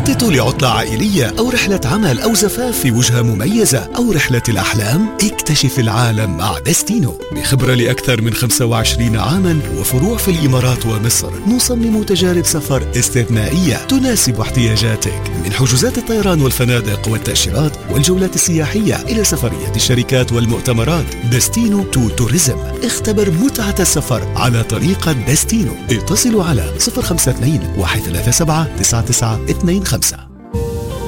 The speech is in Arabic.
تخطط لعطلة عائلية أو رحلة عمل أو زفاف في وجهة مميزة أو رحلة الأحلام؟ اكتشف العالم مع دستينو. بخبرة لأكثر من 25 عاما وفروع في الإمارات ومصر، نصمم تجارب سفر استثنائية تناسب احتياجاتك، من حجوزات الطيران والفنادق والتأشيرات والجولات السياحية إلى سفرية الشركات والمؤتمرات. دستينو تو توريزم. اختبر متعة السفر على طريقة دستينو. اتصلوا على 052 137 9925.